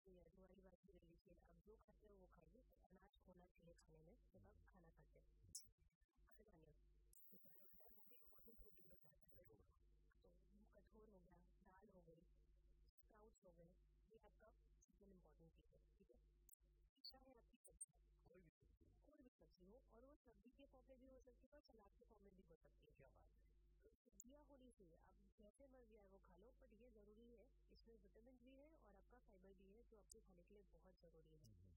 देखिए तुम्हारी बात भी ले लीजिए, आप जो खाते हो वो खाइए, अनाज होना चाहिए खाने में जब आप खाना खाते हैं। खाने वो भी इम्पोर्टेंट प्रोटीन हो जाता है। तो कठोर हो गया, दाल हो गई, स्प्राउट्स हो गए, ये आपका सेकंड इम्पोर्टेंट चीज है। ठीक है, तीसरा है आपकी सब्जी, कोई भी सब्जी हो, और वो सब्जी के फॉर्म में भी हो सकती है और सलाद के फॉर्म में भी हो सकती है। क्या बात है, सब्जियां होनी चाहिए, आप जैसे मर्जी है वो खा लो, बट ये जरूरी है इसमें विटामिन भी है और आपका फाइबर भी है जो आपके खाने के लिए बहुत जरूरी है।